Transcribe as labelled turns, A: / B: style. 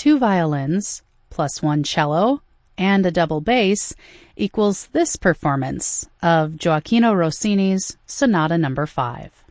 A: 2 violins plus 1 cello and a double bass equals this performance of Gioachino Rossini's Sonata No. 5.